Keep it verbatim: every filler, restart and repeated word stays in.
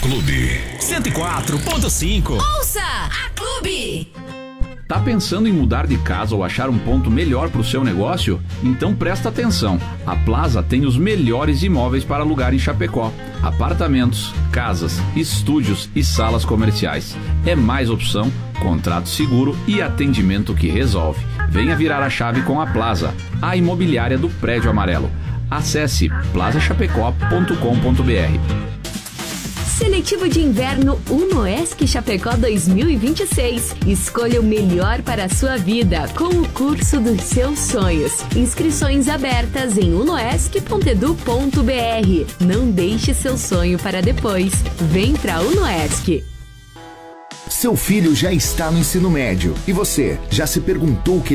Clube cento e quatro ponto cinco. Ouça a Clube. Tá pensando em mudar de casa ou achar um ponto melhor para o seu negócio? Então presta atenção. A Plaza tem os melhores imóveis para alugar em Chapecó. Apartamentos, casas, estúdios e salas comerciais. É mais opção, contrato seguro e atendimento que resolve. Venha virar a chave com a Plaza, a imobiliária do Prédio Amarelo. Acesse plaza chapecó ponto com ponto b r. Seletivo de Inverno UNOESC Chapecó dois mil e vinte e seis. Escolha o melhor para a sua vida com o curso dos seus sonhos. Inscrições abertas em unoesc ponto edu ponto b r. Não deixe seu sonho para depois. Vem pra UNOESC. Seu filho já está no ensino médio e você já se perguntou o que